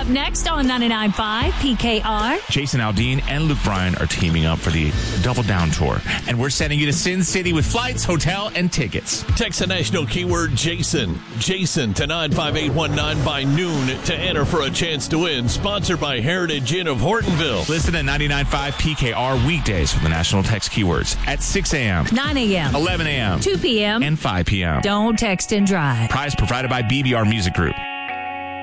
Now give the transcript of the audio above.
next on 99.5 PKR. Jason Aldean and Luke Bryan are teaming up for the Double Down Tour. And we're sending you to Sin City with flights, hotel, and tickets. Text the national keyword Jason. Jason to 95819 by noon to enter for a chance to win. Sponsored by Heritage Inn of Hortonville. Listen to 99.5 PKR weekdays for the national text keywords at 6 a.m., 9 a.m., 11 a.m., 2 p.m., and 5 p.m. Don't text and drive. Prize provided by BBR Music Group.